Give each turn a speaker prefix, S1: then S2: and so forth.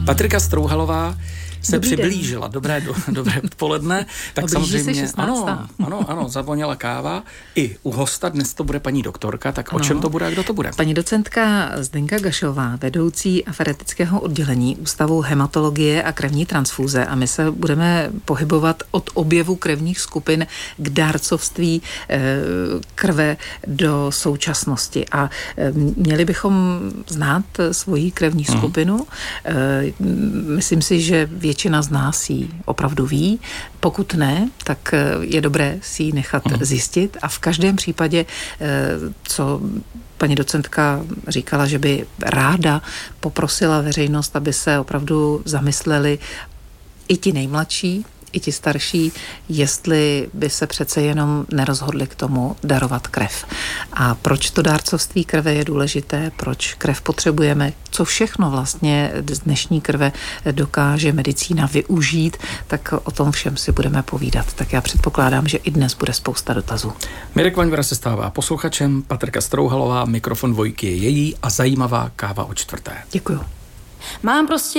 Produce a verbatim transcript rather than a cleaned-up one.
S1: Patrika Strouhalová se
S2: Dobrý
S1: přiblížila. Den. Dobré, do, dobré odpoledne. Tak
S2: Blíží
S1: samozřejmě,
S2: se
S1: ano, ano, ano, zavoněla káva. I u hosta dnes to bude paní doktorka, tak ano. O čem to bude a kdo to bude?
S2: Paní docentka Zdenka Gašová, vedoucí aferetického oddělení Ústavu hematologie a krevní transfúze, a my se budeme pohybovat od objevu krevních skupin k dárcovství krve do současnosti. A měli bychom znát svoji krevní hmm. skupinu. Myslím si, že většina z nás ji opravdu ví. Pokud ne, tak je dobré si ji nechat hmm. zjistit, a v každém případě, co paní docentka říkala, že by ráda poprosila veřejnost, aby se opravdu zamysleli i ti nejmladší, i ti starší, jestli by se přece jenom nerozhodli k tomu darovat krev. A proč to dárcovství krve je důležité, proč krev potřebujeme, co všechno vlastně z dnešní krve dokáže medicína využít, tak o tom všem si budeme povídat. Tak já předpokládám, že i dnes bude spousta dotazů.
S1: Mirek Vaňura se stává posluchačem, Patrika Strouhalová, mikrofon dvojky je její a zajímavá káva o čtvrté.
S2: Děkuju.
S3: Mám prostě